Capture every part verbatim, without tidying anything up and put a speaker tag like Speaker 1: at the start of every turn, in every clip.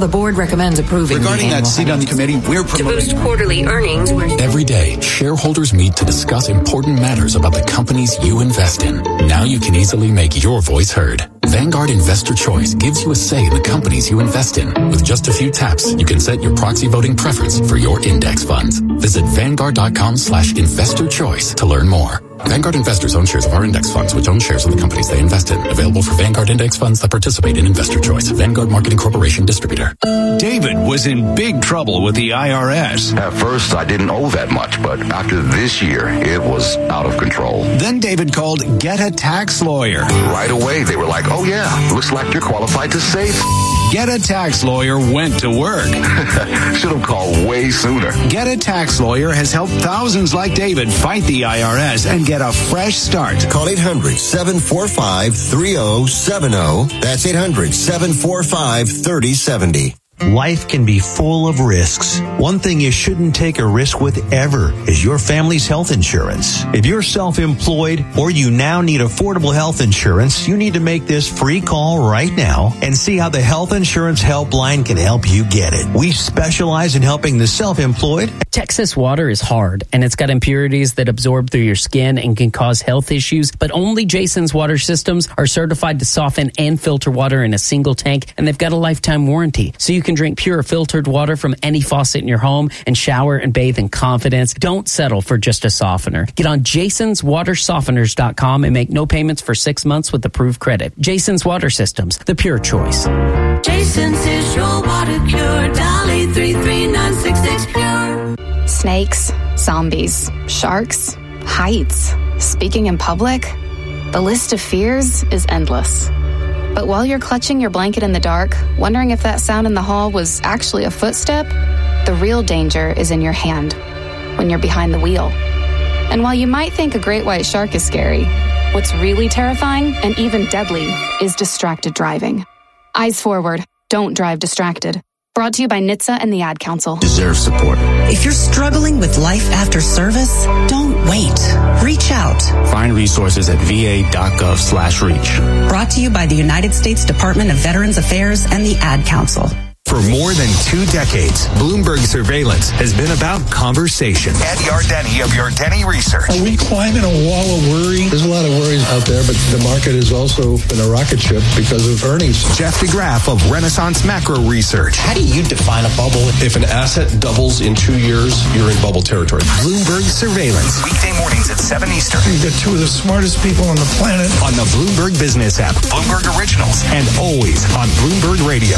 Speaker 1: The board recommends approving
Speaker 2: Regarding
Speaker 1: the
Speaker 2: that seat on the committee, we're
Speaker 3: To
Speaker 2: promoting...
Speaker 3: boost quarterly earnings, we're...
Speaker 4: Every day, shareholders meet to discuss important matters about the companies you invest in. Now you can easily make your voice heard. Vanguard Investor Choice gives you a say in the companies you invest in. With just a few taps, you can set your proxy voting preference for your index funds. Visit Vanguard.com slash investor choice to learn more. Vanguard investors own shares of our index funds, which own shares of the companies they invest in. Available for Vanguard index funds that participate in Investor Choice. Vanguard Marketing Corporation Distributor.
Speaker 5: David was in big trouble with the I R S.
Speaker 6: At first, I didn't owe that much, but after this year, it was out of control.
Speaker 5: Then David called Get a Tax Lawyer.
Speaker 6: Right away, they were like, oh yeah, looks like you're qualified to save.
Speaker 5: Get a Tax Lawyer went to work.
Speaker 6: Should have called way sooner.
Speaker 5: Get a Tax Lawyer has helped thousands like David fight the I R S and get a fresh start.
Speaker 7: Call eight hundred, seven four five, three oh seven oh. That's eight hundred, seven four five, three oh seven oh.
Speaker 8: Life can be full of risks. One thing you shouldn't take a risk with ever is your family's health insurance. If you're self-employed or you now need affordable health insurance, you need to make this free call right now and see how the Health Insurance Helpline can help you get it. We specialize in helping the self-employed.
Speaker 9: Texas water is hard, and it's got impurities that absorb through your skin and can cause health issues, but only Jason's water systems are certified to soften and filter water in a single tank, and they've got a lifetime warranty. So you can drink pure filtered water from any faucet in your home and shower and bathe in confidence. Don't settle for just a softener. Get on jasons water softeners dot com and make no payments for six months with approved credit. Jason's Water Systems, the pure choice.
Speaker 3: Jason's is your water cure. Dial eight three three, nine six six, pure.
Speaker 10: Snakes, zombies, sharks, heights, speaking in public. The list of fears is endless. But while you're clutching your blanket in the dark, wondering if that sound in the hall was actually a footstep, the real danger is in your hand, when you're behind the wheel. And while you might think a great white shark is scary, what's really terrifying and even deadly is distracted driving. Eyes forward, don't drive distracted. Brought to you by N H T S A and the Ad Council.
Speaker 7: Deserve support.
Speaker 11: If you're struggling with life after service, don't wait. Reach out.
Speaker 4: Find resources at va.gov slash reach.
Speaker 11: Brought to you by the United States Department of Veterans Affairs and the Ad Council.
Speaker 12: For more than two decades, Bloomberg Surveillance has been about conversation.
Speaker 13: Ed Yardeni of Yardeni Research.
Speaker 14: Are we climbing a wall of worry? There's a lot of worries out there, but the market is also in a rocket ship because of earnings.
Speaker 12: Jeff DeGraff of Renaissance Macro Research.
Speaker 15: How do you define a bubble? If an asset doubles in two years, you're in bubble territory.
Speaker 12: Bloomberg Surveillance.
Speaker 13: Weekday mornings at seven Eastern.
Speaker 14: You've got two of the smartest people on the planet.
Speaker 12: On the Bloomberg Business app.
Speaker 13: Bloomberg Originals.
Speaker 12: And always on Bloomberg Radio.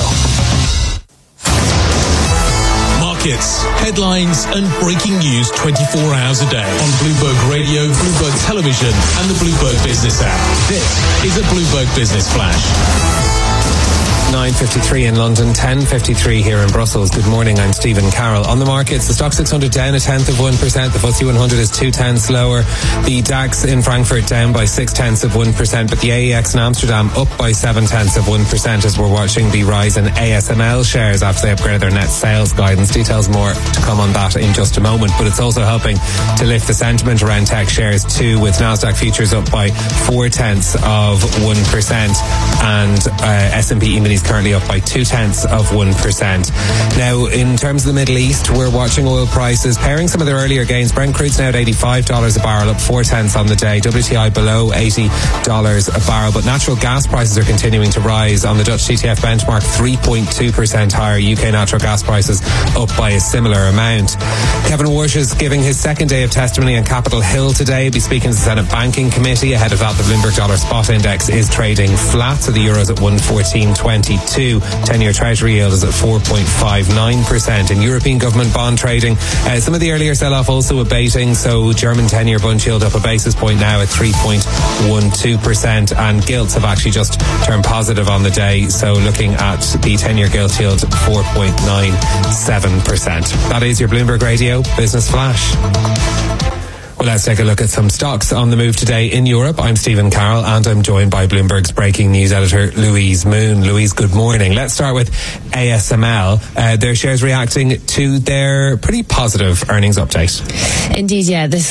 Speaker 16: Markets, headlines, and breaking news twenty-four hours a day on Bloomberg Radio, Bloomberg Television, and the Bloomberg Business app. This is a Bloomberg Business Flash.
Speaker 17: nine fifty-three in London, ten fifty-three here in Brussels. Good morning, I'm Stephen Carroll. On the markets, the Stock six hundred down a tenth of one percent. The F T S E one hundred is two tenths lower. The DAX in Frankfurt down by six tenths of one percent, but the A E X in Amsterdam up by seven tenths of one percent as we're watching the rise in A S M L shares after they upgraded their net sales guidance. Details more to come on that in just a moment, but it's also helping to lift the sentiment around tech shares too, with Nasdaq futures up by four tenths of one percent and uh, S and P E-minis currently up by two tenths of one percent. Now, in terms of the Middle East, we're watching oil prices pairing some of their earlier gains. Brent crude's now at eighty-five dollars a barrel, up four tenths on the day. W T I below eighty dollars a barrel, but natural gas prices are continuing to rise. On the Dutch T T F benchmark, three point two percent higher. U K natural gas prices up by a similar amount. Kevin Warsh is giving his second day of testimony on Capitol Hill today. He'll be speaking to the Senate Banking Committee. Ahead of that, the Bloomberg Dollar Spot Index is trading flat, so the euro's at one fourteen twenty-two. ten-year Treasury yield is at four point five nine percent. In European government bond trading, uh, some of the earlier sell-off also abating, so German ten-year bund yield up a basis point now at three point one two percent, and gilts have actually just turned positive on the day, so looking at the ten-year gilt yield four point nine seven percent. That is your Bloomberg Radio Business Flash. Well, let's take a look at some stocks on the move today in Europe. I'm Stephen Carroll, and I'm joined by Bloomberg's breaking news editor, Louise Moon. Louise, good morning. Let's start with A S M L. Uh, their shares reacting to their pretty positive earnings update.
Speaker 18: Indeed, yeah. This is kind of the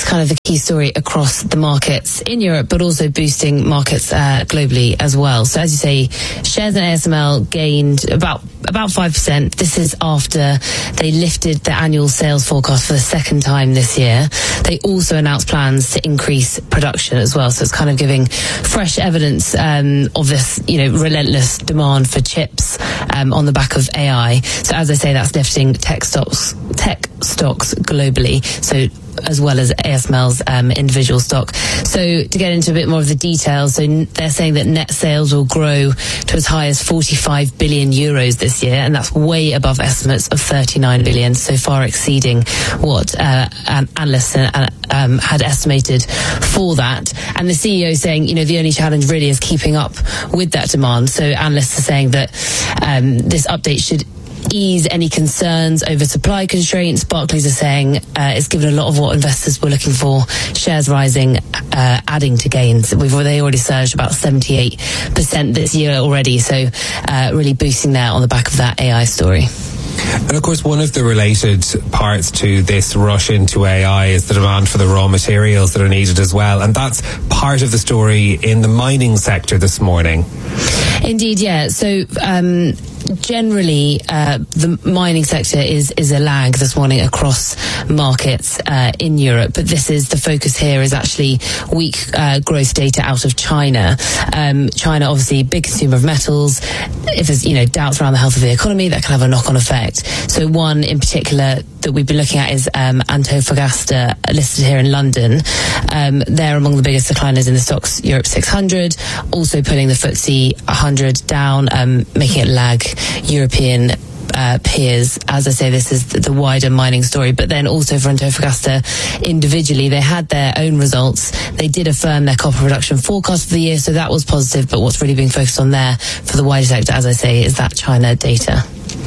Speaker 1: key story across the markets in Europe, but also boosting markets uh, globally as well. So as you say, shares in A S M L gained about about five percent. This is after they lifted the annual sales forecast for the second time this year. They also announced plans to increase production as well. So it's kind of giving fresh evidence um, of this, you know, relentless demand for chips um, on the back of A I. So as I say, that's lifting tech stocks, tech stocks globally. So as well as A S M L's um, individual stock. So to get into a bit more of the details, so n- they're saying that net sales will grow to as high as forty-five billion euros this year, and that's way above estimates of thirty-nine billion, so far exceeding what uh, an- analysts uh, um, had estimated for that. And the C E O is saying, you know, the only challenge really is keeping up with that demand. So analysts are saying that um, this update should ease any concerns over supply constraints. Barclays are saying uh, it's given a lot of what investors were looking for, shares rising, uh, adding to gains. We've they already surged about seventy-eight percent this year already, so uh, really boosting that on the back of that A I story.
Speaker 17: And of course, one of the related parts to this rush into A I is the demand for the raw materials that are needed as well. And that's part of the story in the mining sector this morning.
Speaker 1: Indeed, yeah. So, um, generally, uh, the mining sector is, is a lag this morning across markets uh, in Europe. But this is the focus here is actually weak uh, growth data out of China. Um, China, obviously, big consumer of metals. If there's, you know, doubts around the health of the economy, that can have a knock-on effect. So one in particular that we've been looking at is um, Antofagasta, listed here in London. Um, they're among the biggest decliners in the stocks Europe six hundred, also putting the F T S E one hundred down, um, making it lag European Uh, peers. As I say, this is the, the wider mining story, but then also for Antofagasta individually, they had their own results. They did affirm their copper production forecast for the year, so that was positive, but what's really being focused on there for the wider sector, as I say, is that China data.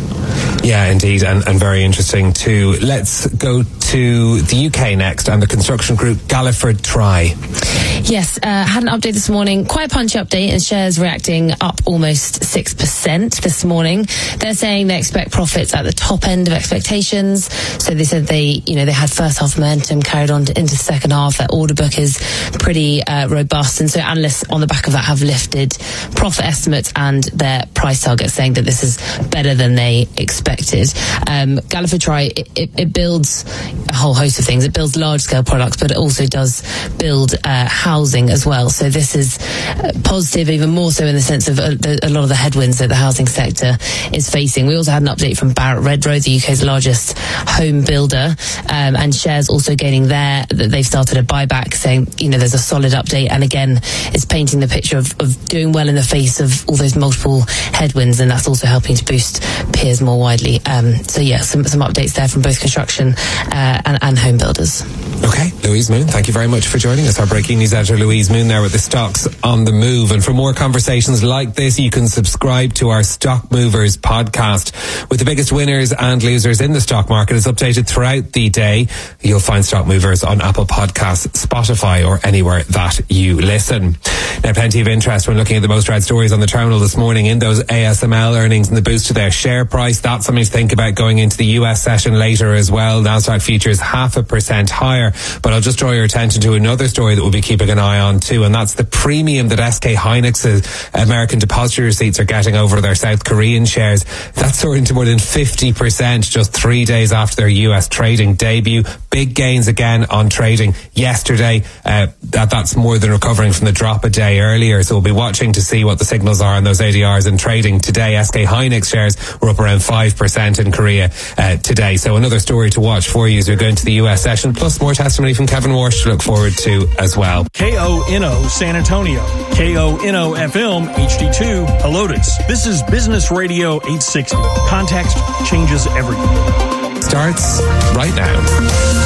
Speaker 17: Yeah, indeed, and, and very interesting too. Let's go to the U K next, and the construction group Galliford Try.
Speaker 1: Yes, uh, had an update this morning, quite a punchy update, and shares reacting up almost six percent this morning. They're saying they expect profits at the top end of expectations. So they said they, you know, they had first half momentum carried on to, into second half. Their order book is pretty uh, robust, and so analysts on the back of that have lifted profit estimates and their price targets, saying that this is better than they expected. Um, Galliford Try, it, it, it builds a whole host of things. It builds large scale products, but it also does build uh, housing as well. So this is uh, positive, even more so in the sense of a, a lot of the headwinds that the housing sector is facing. We also had an update from Barratt Redrow, the U K's largest home builder, um, and shares also gaining there. That they've started a buyback, saying, you know, there's a solid update, and again, it's painting the picture of, of doing well in the face of all those multiple headwinds, and that's also helping to boost peers more widely. Um, so yeah, some some updates there from both construction uh, and, and home builders.
Speaker 17: Okay, Louise Moon, thank you very much for joining us. Our breaking news editor, Louise Moon, there with the stocks on the move. And for more conversations like this, you can subscribe to our Stock Movers podcast with the biggest winners and losers in the stock market. It's updated throughout the day. You'll find Stock Movers on Apple Podcasts, Spotify, or anywhere that you listen. Now, plenty of interest when looking at the most read stories on the terminal this morning in those A S M L earnings and the boost to their share price. That's something to think about going into the U S session later as well. Nasdaq futures half a percent higher. But I'll just draw your attention to another story that we'll be keeping an eye on too, and that's the premium that S K Hynix's American depository receipts are getting over their South Korean shares. That's soaring to more than fifty percent just three days after their U S trading debut. Big gains again on trading yesterday. Uh, that that's more than recovering from the drop a day earlier. So we'll be watching to see what the signals are on those A D Rs in trading today. S K Hynix shares were up around five percent in Korea uh, today. So another story to watch for you as we go into the U S session, plus more testimony from Kevin Walsh to look forward to as well.
Speaker 2: K O N O San Antonio, K O N O F M H D two Helotes. This is Business Radio eight sixty. Context changes everything.
Speaker 17: Starts right now.